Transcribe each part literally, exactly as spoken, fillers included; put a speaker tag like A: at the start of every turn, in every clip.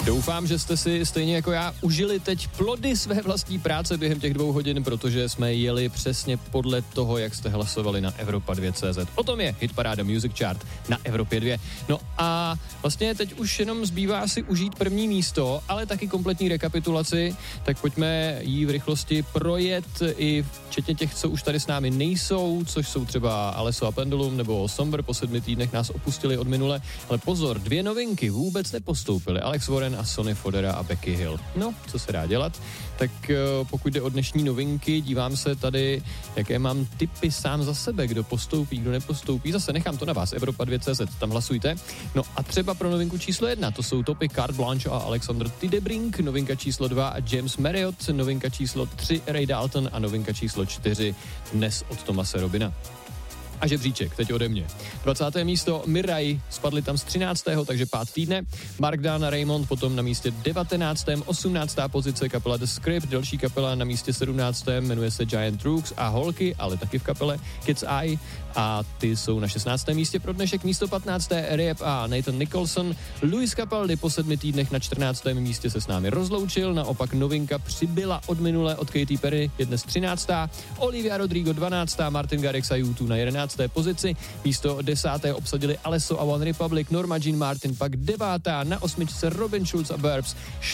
A: Doufám, že jste si stejně jako já užili teď plody své vlastní práce během těch dvou hodin, protože jsme jeli přesně podle toho, jak jste hlasovali na Evropa dva tečka cé zet. O tom je Hitparáda Music Chart na Evropě dva. No a vlastně teď už jenom zbývá si užít první místo, ale taky kompletní rekapitulaci, tak pojďme jí v rychlosti projet i včetně těch, co už tady s námi nejsou, což jsou třeba Alesso a Pendulum nebo Somber, po sedmi týdnech nás opustili od minule, ale pozor, dvě novinky vůbec nepostoupily, Alex Warren a Sonny Fodera a Becky Hill. No, co se dá dělat? Tak pokud jde o dnešní novinky, dívám se tady, jaké mám tipy sám za sebe, kdo postoupí, kdo nepostoupí. Zase nechám to na vás, Evropa dva tečka cé zet, tam hlasujte. No a třeba pro novinku číslo jedna, to jsou topy Carte Blanche a Alexander Tidebrink, novinka číslo dva James Marriott, novinka číslo tři Ray Dalton a novinka číslo čtyři dnes od Thomase Robina. A žebříček, teď ode mě. dvacáté místo Mirai, spadli tam z třináctého takže pád týdne. Mark Dan a Raymond potom na místě devatenáctém osmnáctá pozice kapela The Script, další kapela na místě sedmnáctém jmenuje se Giant Rooks a Holky, ale taky v kapele Kids Eye a ty jsou na šestnáctém místě pro dnešek. Místo patnácté Rap a Nathan Nicholson. Luis Capaldi po sedmi týdnech na čtrnáctém místě se s námi rozloučil, naopak novinka přibyla od minule od Katy Perry, je dnes třináctá Olivia Rodrigo dvanáctá Martin Garrix a U dva na jedenácté pozici, místo desáté obsadili Alesso a One Republic, Norma Jean Martin pak devátá, na osmičce Robin Schulz a Burbs,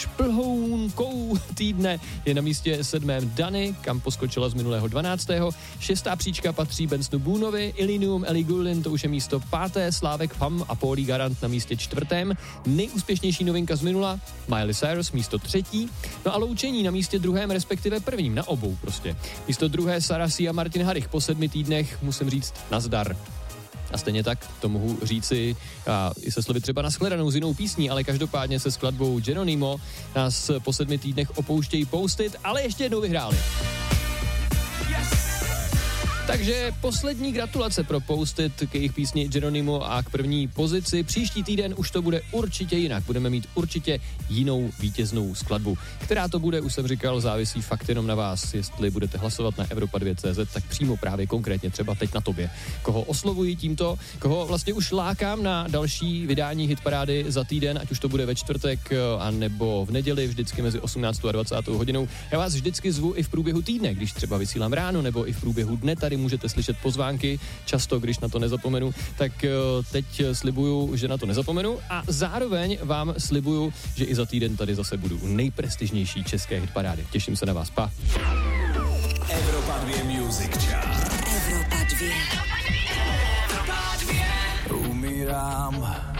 A: šplhounkou týdne je na místě sedmém Dany, kam poskočila z minulého dvanáctého Šestá příčka patří Bensonu Boonovi, Illenium, Ellie Goulding, to už je místo páté, Slávek Pam a Pauli Garant na místě čtvrtém, nejúspěšnější novinka z minula, Miley Cyrus, místo třetí, no a loučení na místě druhém, respektive prvním, na obou prostě. Místo druhé Sarah C a Martin Harich po sedmi týdnech, musím říct, nazdar. A stejně tak to mohu říci a i se slovy třeba nashledanou s jinou písní, ale každopádně se skladbou Geronimo nás po sedmi týdnech opouštějí Post-it, ale ještě jednou vyhráli. Takže poslední gratulace pro Post-it k jejich písni Geronimo a k první pozici. Příští týden už to bude určitě jinak. Budeme mít určitě jinou vítěznou skladbu. Která to bude, už jsem říkal, závisí fakt jenom na vás. Jestli budete hlasovat na Evropa dva tečka cé zet, tak přímo právě konkrétně třeba teď na tobě. Koho oslovuji tímto, koho vlastně už lákám na další vydání hitparády za týden, ať už to bude ve čtvrtek a nebo v neděli, vždycky mezi osmnáctou a dvacátou hodinou. Já vás vždycky zvu i v průběhu týdne, když třeba vysílám ráno nebo i v průběhu dne tady můžete slyšet pozvánky, často, když na to nezapomenu, tak teď slibuju, že na to nezapomenu a zároveň vám slibuju, že i za týden tady zase budu u nejprestižnější české hitparády. Těším se na vás, pa.
B: Evropa dva Music Chart.
C: Evropa dva.
B: Umírám